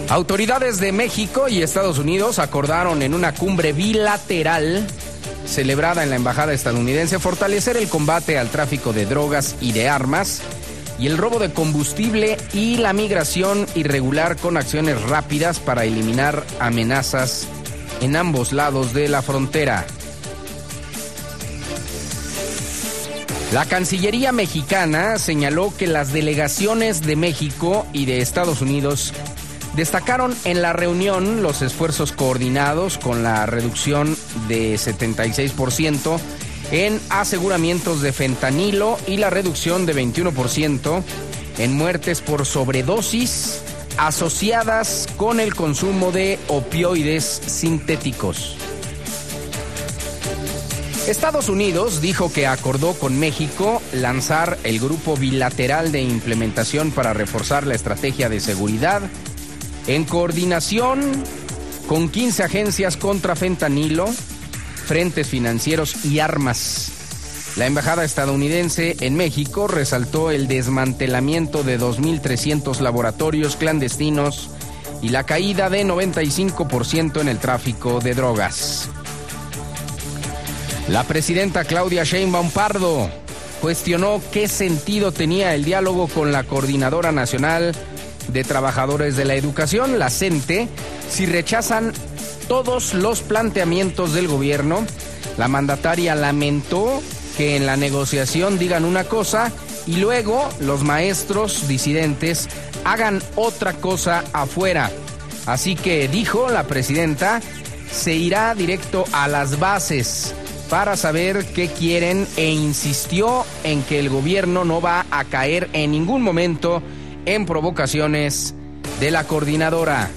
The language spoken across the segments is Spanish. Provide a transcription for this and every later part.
Autoridades de México y Estados Unidos acordaron en una cumbre bilateral celebrada en la embajada estadounidense fortalecer el combate al tráfico de drogas y de armas y el robo de combustible y la migración irregular con acciones rápidas para eliminar amenazas en ambos lados de la frontera. La Cancillería mexicana señaló que las delegaciones de México y de Estados Unidos destacaron en la reunión los esfuerzos coordinados con la reducción de 76% en aseguramientos de fentanilo y la reducción de 21% en muertes por sobredosis asociadas con el consumo de opioides sintéticos. Estados Unidos dijo que acordó con México lanzar el Grupo Bilateral de Implementación para reforzar la estrategia de seguridad en coordinación con 15 agencias contra fentanilo, frentes financieros y armas. La embajada estadounidense en México resaltó el desmantelamiento de 2.300 laboratorios clandestinos y la caída de 95% en el tráfico de drogas. La presidenta Claudia Sheinbaum Pardo cuestionó qué sentido tenía el diálogo con la Coordinadora Nacional de Trabajadores de la Educación, la CENTE, si rechazan todos los planteamientos del gobierno. La mandataria lamentó que en la negociación digan una cosa y luego los maestros disidentes hagan otra cosa afuera. Así que, dijo la presidenta, se irá directo a las bases para saber qué quieren e insistió en que el gobierno no va a caer en ningún momento en provocaciones de la coordinadora.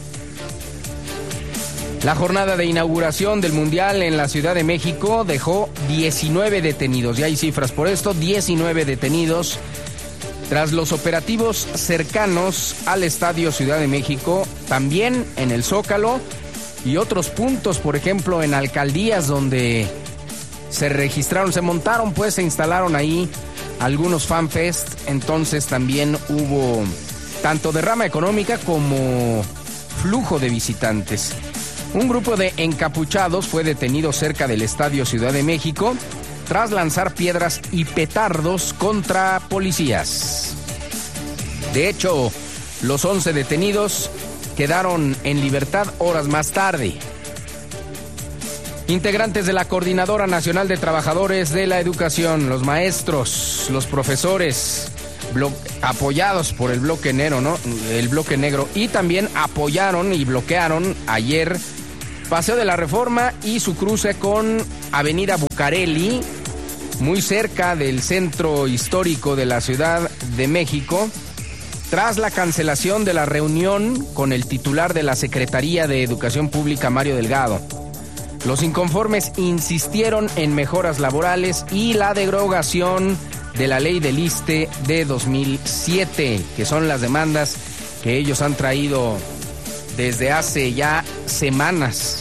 La jornada de inauguración del Mundial en la Ciudad de México dejó 19 detenidos. Ya hay cifras por esto, 19 detenidos. Tras los operativos cercanos al Estadio Ciudad de México, también en el Zócalo y otros puntos, por ejemplo, en alcaldías donde se instalaron ahí algunos fanfest, entonces también hubo tanto derrama económica como flujo de visitantes. Un grupo de encapuchados fue detenido cerca del Estadio Ciudad de México tras lanzar piedras y petardos contra policías. De hecho, los 11 detenidos quedaron en libertad horas más tarde. Integrantes de la Coordinadora Nacional de Trabajadores de la Educación, los maestros, los profesores, apoyados por el Bloque Negro, ¿no? El Bloque Negro, y también apoyaron y bloquearon ayer Paseo de la Reforma y su cruce con Avenida Bucareli, muy cerca del centro histórico de la Ciudad de México, tras la cancelación de la reunión con el titular de la Secretaría de Educación Pública, Mario Delgado. Los inconformes insistieron en mejoras laborales y la derogación de la ley del ISSSTE de 2007, que son las demandas que ellos han traído desde hace ya semanas.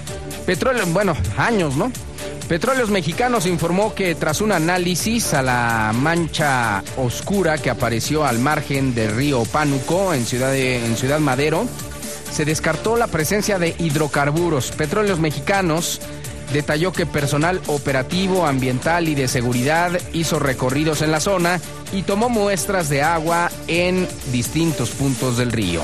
Años, ¿no? Petróleos Mexicanos informó que tras un análisis a la mancha oscura que apareció al margen del río Pánuco en Ciudad Madero, se descartó la presencia de hidrocarburos. Petróleos Mexicanos detalló que personal operativo, ambiental y de seguridad hizo recorridos en la zona y tomó muestras de agua en distintos puntos del río.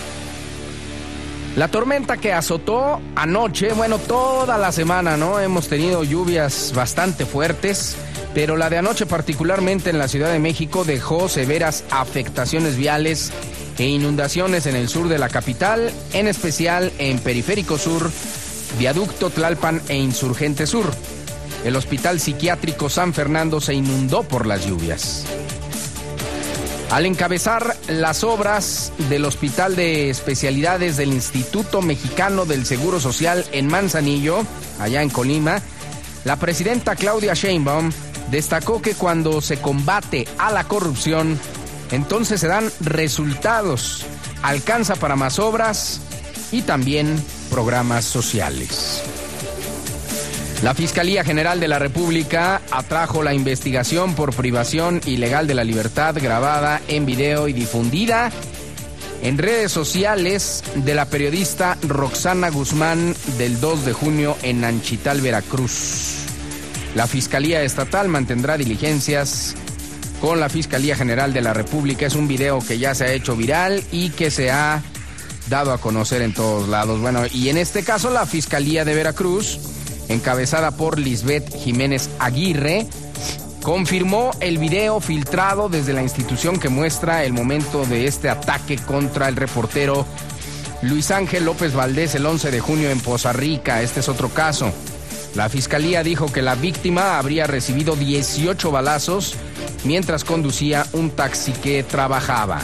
La tormenta que azotó anoche, toda la semana, ¿no? Hemos tenido lluvias bastante fuertes, pero la de anoche particularmente en la Ciudad de México dejó severas afectaciones viales e inundaciones en el sur de la capital, en especial en Periférico Sur, Viaducto Tlalpan e Insurgente Sur. El Hospital Psiquiátrico San Fernando se inundó por las lluvias. Al encabezar las obras del Hospital de Especialidades del Instituto Mexicano del Seguro Social en Manzanillo, allá en Colima, la presidenta Claudia Sheinbaum destacó que cuando se combate a la corrupción, entonces se dan resultados, alcanza para más obras y también programas sociales. La Fiscalía General de la República atrajo la investigación por privación ilegal de la libertad grabada en video y difundida en redes sociales de la periodista Roxana Guzmán del 2 de junio en Nanchital, Veracruz. La Fiscalía Estatal mantendrá diligencias con la Fiscalía General de la República. Es un video que ya se ha hecho viral y que se ha dado a conocer en todos lados. Bueno, y en este caso la Fiscalía de Veracruz, encabezada por Lisbeth Jiménez Aguirre, confirmó el video filtrado desde la institución que muestra el momento de este ataque contra el reportero Luis Ángel López Valdés el 11 de junio en Poza Rica. Este es otro caso. La fiscalía dijo que la víctima habría recibido 18 balazos mientras conducía un taxi que trabajaba.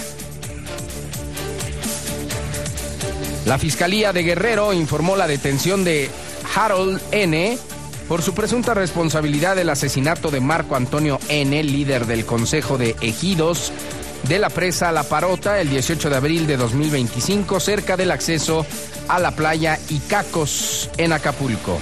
La Fiscalía de Guerrero informó la detención de Harold N. por su presunta responsabilidad del asesinato de Marco Antonio N., líder del Consejo de Ejidos de la presa La Parota, el 18 de abril de 2025, cerca del acceso a la playa Icacos, en Acapulco.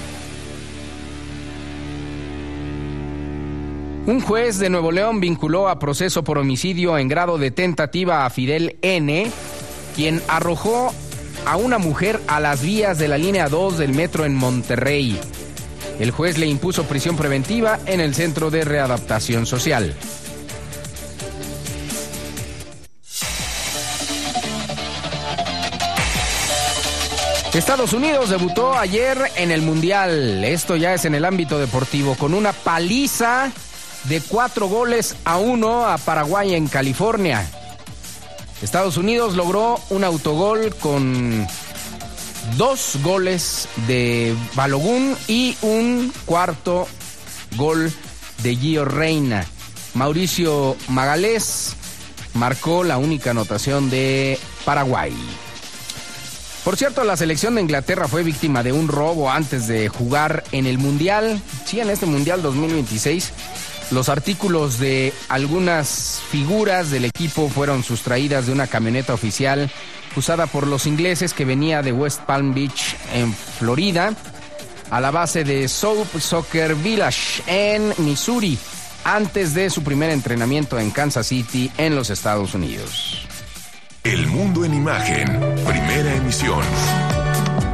Un juez de Nuevo León vinculó a proceso por homicidio en grado de tentativa a Fidel N., quien arrojó a una mujer a las vías de la línea 2 del metro en Monterrey. El juez le impuso prisión preventiva en el Centro de Readaptación Social. Estados Unidos debutó ayer en el Mundial. Esto ya es en el ámbito deportivo, con una paliza de 4-1 a Paraguay en California. Estados Unidos logró un autogol con 2 goles de Balogun y un cuarto gol de Gio Reyna. Mauricio Magalhães marcó la única anotación de Paraguay. Por cierto, la selección de Inglaterra fue víctima de un robo antes de jugar en el Mundial. Sí, en este Mundial 2026, los artículos de algunas figuras del equipo fueron sustraídas de una camioneta oficial usada por los ingleses que venía de West Palm Beach, en Florida, a la base de South Soccer Village, en Missouri, antes de su primer entrenamiento en Kansas City, en los Estados Unidos. El Mundo en Imagen, primera emisión.